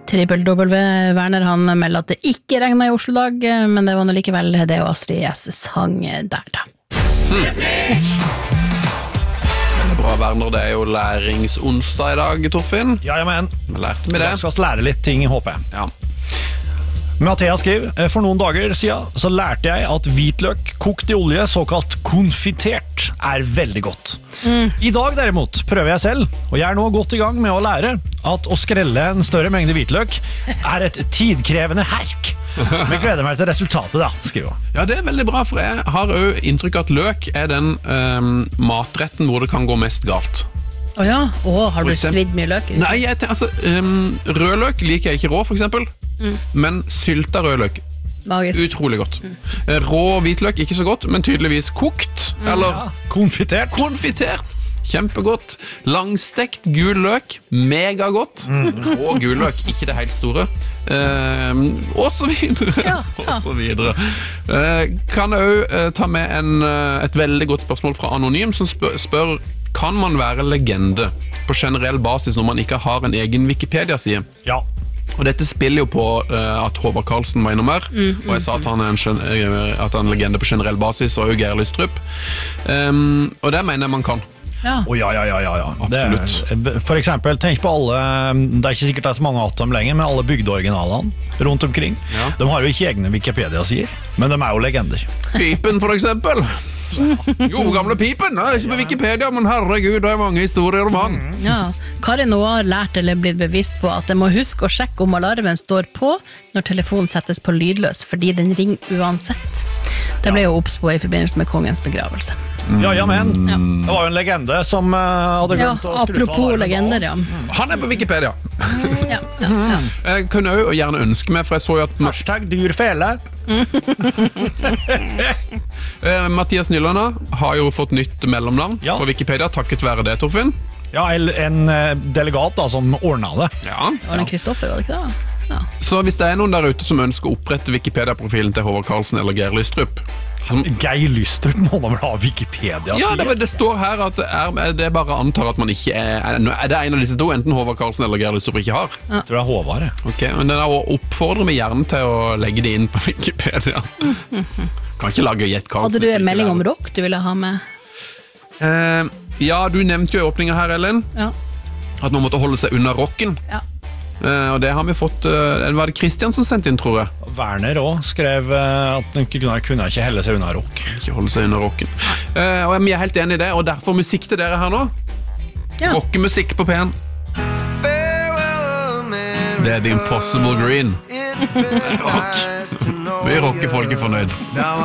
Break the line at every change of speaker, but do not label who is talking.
Trippel W Werner, han melder at det ikke regnet I Oslo-dag, men det var nå likevel det og Astrid S sang der da.
Det bra, Werner, det jo læringsonsdag I dag, Torfinn.
Ja, men
Vi lærte med det.
Vi skal lære litt ting, håper jeg.
Ja.
Mathea skriver, for noen dager siden så lærte jeg at hvitløk kokt I olje, såkalt konfitert, veldig godt. I dag derimot prøver jeg selv, og jeg nå godt I gang med å lære at å skrelle en større mengde hvitløk et tidkrevende herk. Vi gleder meg til resultatet da, skriver hun.
Ja, det veldig bra, for jeg har jo inntrykk at løk den matretten hvor det kan gå mest galt.
Åja, har du svidd mye løk?
Nei, rødløk liker jeg ikke rå, for eksempel. Men sylta rødløk,
magisk.
Utrolig godt. Rå hvitløk, ikke så godt, men tydeligvis kokt, eller
konfitert.
Kjempegodt. Langstekt gul løk, mega godt. Rå gul løk, ikke det helt store. Og så videre. Og så videre. Kan jeg også ta med et veldig godt spørsmål fra Anonym, som spør kan man være legende på generell basis når man ikke har en egen Wikipedia-side?
Ja.
Og dette spiller jo på at Håvard Karlsen var innom her, og jeg sa at han at han legende på generell basis, og Geir Lystrup. Og det mener jeg man kan.
Ja. Ja.
Absolutt.
For eksempel, tenk på alle, det ikke sikkert det så mange av dem lenger, men alle bygdeoriginalene rundt omkring. Ja. De har jo ikke egne Wikipedia-sider, men de jo legender.
Pipen for eksempel. Jo, gamle Pipen, ikke på Wikipedia, men herregud, det mange historier om han.
Ja, Karin har lært eller blitt bevisst på at jeg må huske å sjekke om alarmen står på når telefonen settes på lydløs, fordi den ringer uansett. Det ble jo oppspå I forbindelse med kongens begravelse.
Ja, men det var jo en legende som hadde glemt å skru av
apropos legender, ja.
Han på Wikipedia.
Ja.
Jeg kunne jo gjerne ønske meg, for jeg så jo at
Hashtag dyrfele.
Mathias Nyllerne har jo fått nytt mellomnavn på Wikipedia, takket være det, Torfinn.
Ja, en delegat da, som ordnet det.
Ja.
Var det Kristoffer, var det ikke det? Ja.
Så hvis det noen der ute som ønsker å opprette Wikipedia-profilen til Håvard Karlsen eller Geir Lystrup
Geir Lystrup må da vel ha Wikipedia?
Ja, det står her at det bare antar at man ikke det en av disse to, enten Håvard Karlsen eller Geir Lystrup ikke har.
Jeg tror det Håvard.
Ok, men den oppfordrer meg gjerne til å legge det inn på Wikipedia. Kan ikke lage Gjett Karlsen.
Hadde du en melding om rock du ville ha med?
Ja, du nevnte jo I åpningen her, Ellen. Ja. At man måtte holde seg unna rocken. Ja. Og det har vi fått var det Kristian som sendte inn, tror jeg.
Werner også skrev at den kunne ikke helle seg unna rock.
Ikke holde seg unna rocken. Og vi helt enige I det, og derfor musikk til dere her nå. Ja. Rockemusikk på P1. Det The Impossible Green. Rock. Vi rocker, folk fornøyd.